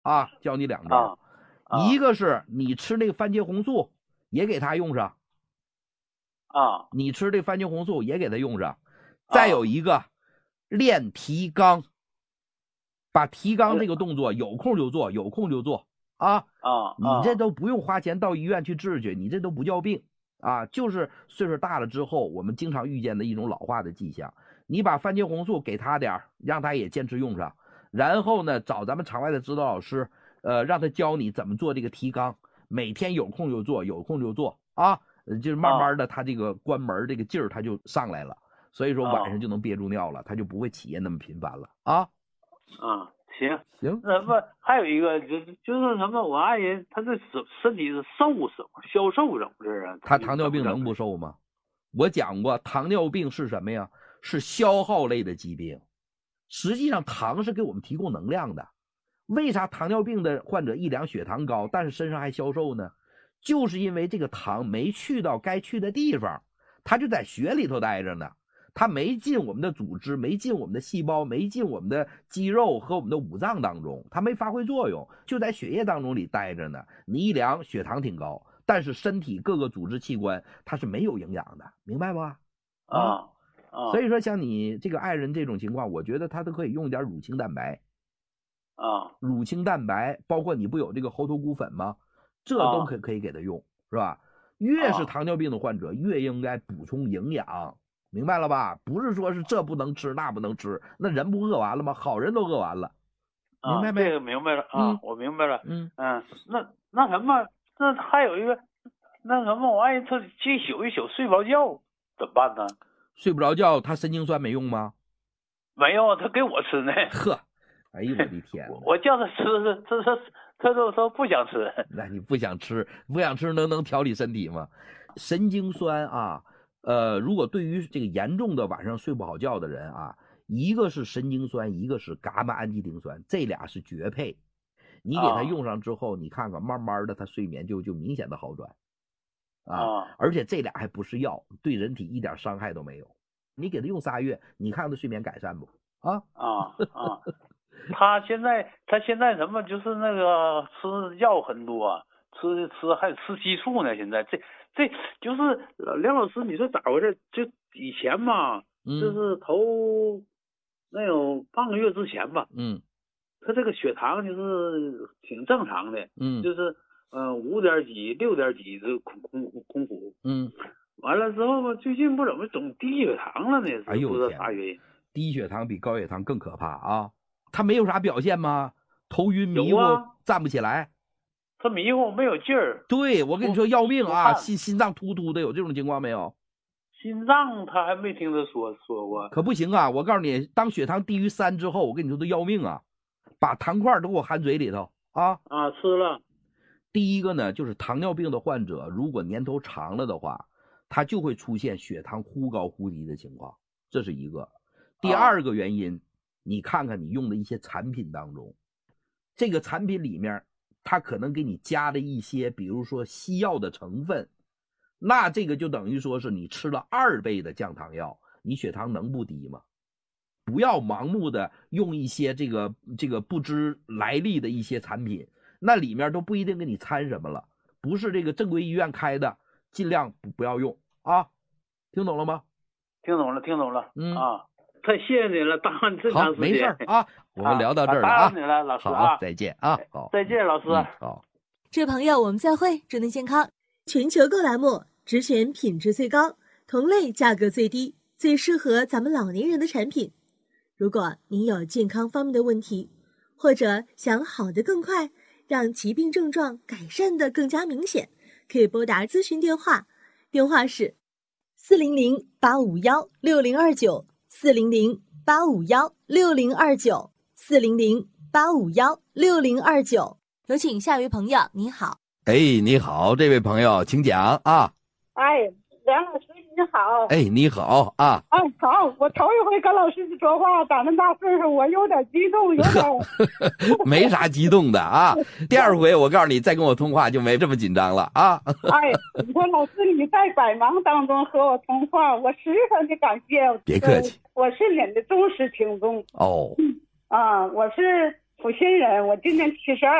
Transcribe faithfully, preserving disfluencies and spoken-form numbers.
啊，教你两招。啊啊、一个是你吃那个番茄红素，也给他用上。 啊， 你吃这番茄红素也给他用上。再有一个，练提肛，把提肛这个动作有空就做，有空就做啊。 啊， 你这都不用花钱到医院去治去，你这都不叫病啊，就是岁数大了之后我们经常遇见的一种老化的迹象。你把番茄红素给他点，让他也坚持用上，然后呢，找咱们场外的指导老师，呃，让他教你怎么做这个提肛，每天有空就做，有空就做啊，就是慢慢的他这个关门这个劲儿他就上来了，所以说晚上就能憋住尿了，他就不会起夜那么频繁了啊。 啊，行行， 那不还有一个就是就是什么，我爱人他这身身体是瘦什么消瘦怎么回事啊？ 他糖尿病能不瘦吗？我讲过，糖尿病是什么呀？是消耗类的疾病。实际上糖是给我们提供能量的。为啥糖尿病的患者一量血糖高，但是身上还消瘦呢？就是因为这个糖没去到该去的地方，它就在血里头待着呢，它没进我们的组织，没进我们的细胞，没进我们的肌肉和我们的五脏当中，它没发挥作用，就在血液当中里待着呢。你一量血糖挺高，但是身体各个组织器官它是没有营养的，明白吧？ 啊啊， 所以说像你这个爱人这种情况，我觉得他都可以用一点乳清蛋白啊， 乳清蛋白，包括你不有这个猴头菇粉吗？这都可可以给他用，是吧？越是糖尿病的患者，越应该补充营养，明白了吧？不是说是这不能吃那不能吃，那人不饿完了吗？好人都饿完了，明白没？ 这个明白了啊， 嗯、 我明白了。 嗯嗯，那那什么，那还有一个，那什么，我爱人他一宿一宿睡不着觉，怎么办呢？ 睡不着觉，他神经酸没用吗？ 没有，他给我吃呢。 呵，哎呦我的天！ 我叫他吃，他他他都说不想吃。 那你不想吃，不想吃能能调理身体吗？神经酸啊，呃，如果对于这个严重的晚上睡不好觉的人啊，一个是神经酸，一个是伽马氨基丁酸，这俩是绝配。你给他用上之后，啊、你看看，慢慢的他睡眠就就明显的好转。啊， 啊而且这俩还不是药，对人体一点伤害都没有。你给他用仨月，你看他睡眠改善不？啊啊啊！他现在他现在什么就是那个吃药很多，吃吃还吃激素呢。现在这这就是梁老师，你说咋回事？就以前嘛， 嗯、 就是头那有半个月之前吧， 嗯， 他这个血糖就是挺正常的， 嗯， 就是呃五点几六点几这空空空腹， 嗯， 完了之后吧，最近不怎么总低血糖了呢？ 哎呦不知道啥原因。 低血糖比高血糖更可怕啊！他没有啥表现吗？头晕迷糊、 啊、 站不起来。 他迷糊没有劲儿。 对，我跟你说要命啊！心心脏突突的，有这种情况没有？ 心脏他还没听他说说过。 可不行啊！我告诉你，当血糖低于三之后，我跟你说都要命啊！把糖块都给我含嘴里头啊！ 啊，吃了。 第一个呢，就是糖尿病的患者，如果年头长了的话，他就会出现血糖忽高忽低的情况，这是一个。第二个原因，啊、你看看你用的一些产品当中，这个产品里面，它可能给你加了一些，比如说西药的成分，那这个就等于说是你吃了二倍的降糖药，你血糖能不低吗？不要盲目的用一些这个这个不知来历的一些产品，那里面都不一定给你掺什么了，不是这个正规医院开的，尽量不不要用啊，听懂了吗？ 听懂了，听懂了。 嗯啊，太谢谢你了，耽误这长时间。 好，没事啊，我们聊到这儿了啊。 耽误你了，老师啊。 好，再见啊。好， 再见，老师。 嗯、好， 这位朋友，我们再会。祝您健康。全球购栏目只选品质最高、同类价格最低、最适合咱们老年人的产品。如果您有健康方面的问题，或者想好得更快，让疾病症状改善得更加明显，可以拨打咨询电话，电话是四零零八五幺六零二九，四零零八五幺六零二九，四零零八五幺六零二九。有请下一位朋友，你好。 哎，你好，这位朋友，请讲啊。 哎，梁老师你好。 哎，你好啊。 哎，好，我头一回跟老师说话，长这么大岁数，我有点激动，有点。 没啥激动的啊。第二回我告诉你，再跟我通话就没这么紧张了啊。 哎，你说老师你在百忙当中和我通话，我十分的感谢。 别客气， 我是你的忠实听众。 哦。 嗯、啊，我是普信人，我今年七十二。